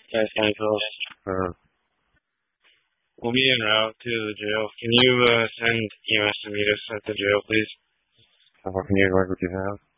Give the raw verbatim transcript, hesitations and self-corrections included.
Guys, Michael. Uh, we'll be en route to the jail. Can you uh, send E M S to meet us at the jail, please? How far can you work what you have?